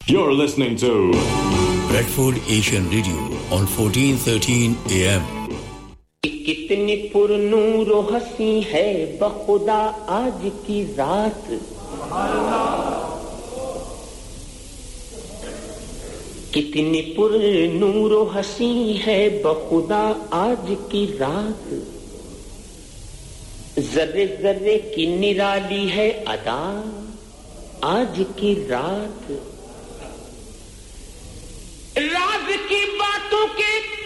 You're listening to Bradford Asian Radio on 1413 AM. कितनी पुरनूर और हंसी है बखुदा आज की रात कितनी पुरनूर और हंसी है बखुदा आज की रात जर्रे जर्रे की निराली है अदा आज की रात राज की बातों के